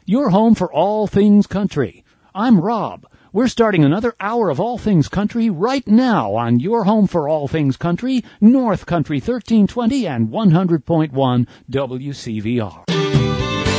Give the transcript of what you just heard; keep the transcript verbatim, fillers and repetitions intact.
your home for all things country. I'm Rob. We're starting another hour of All Things Country right now on your home for all things country, North Country thirteen twenty and one hundred point one W C V R.